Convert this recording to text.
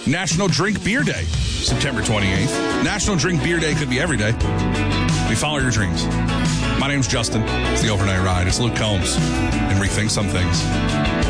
National Drink Beer Day, September 28th. National Drink Beer Day could be every day. We follow your dreams. My name's Justin. It's the Overnight Ride. It's Luke Combs. And Rethink Some Things.